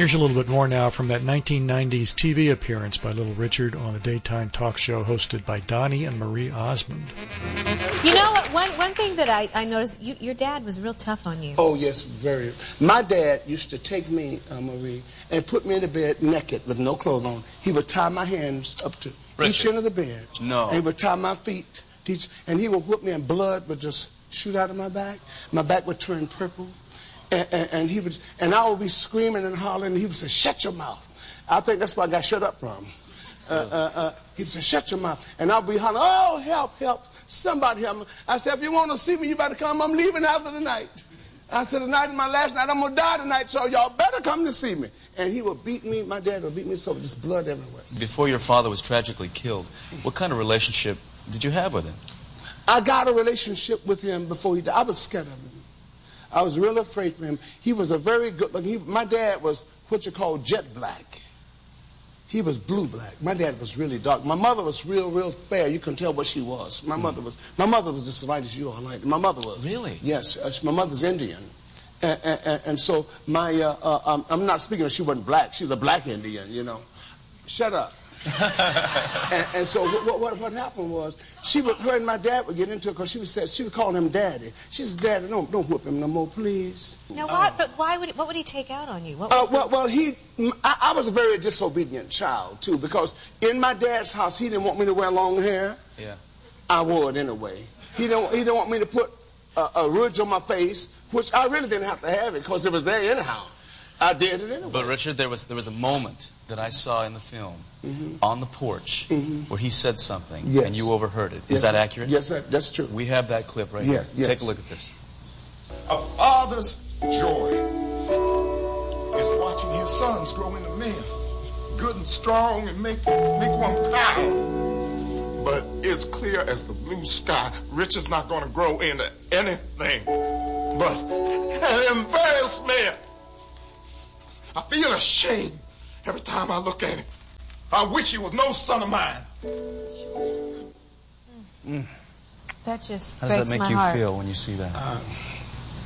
Here's a little bit more now from that 1990s TV appearance by Little Richard on the daytime talk show hosted by Donnie and Marie Osmond. You know what? One thing that I noticed, your dad was real tough on you. Oh, yes, very. My dad used to take me, Marie, and put me in the bed naked with no clothes on. He would tie my hands up to each end of the bed. No. And he would tie my feet, and he would whip me, and blood would just shoot out of my back. My back would turn purple. And he would, and I would be screaming and hollering, and he would say, "Shut your mouth." I think that's where I got shut up from. He would say, "Shut your mouth." And I'll be hollering, "Oh, help, help, somebody help me." I said, "If you want to see me, you better come. I'm leaving after the night." I said, "Tonight is my last night. I'm going to die tonight, so y'all better come to see me." And he would beat me. My dad would beat me so with just blood everywhere. Before your father was tragically killed, what kind of relationship did you have with him? I got a relationship with him before he died. I was scared of him. I was really afraid for him. He was a very good looking. My dad was what you call jet black. He was blue black. My dad was really dark. My mother was real fair. You can tell what she was. My mother was just as white as you are. Like my mother was. Really? Yes. My mother's Indian, and so my I'm not speaking of she wasn't black. She's a black Indian. You know. Shut up. and so what happened was her and my dad would get into it because she would call him Daddy. She said, "Daddy, don't whip him no more, please." Now, what would he take out on you? I was a very disobedient child too, because in my dad's house he didn't want me to wear long hair. Yeah. I wore it anyway. He didn't want me to put a rouge on my face, which I really didn't have to have it because it was there anyhow. I did it anyway. But Richard, there was a moment that I saw in the film on the porch where he said something and you overheard it. Is that accurate? Yes, that's true. We have that clip right here. Yes. Take a look at this. A father's joy is watching his sons grow into men, good and strong, and make one proud. But it's clear as the blue sky, Richard's not going to grow into anything but an embarrassment. I feel ashamed every time I look at him. I wish he was no son of mine. That just How does that make you heart. feel when you see that?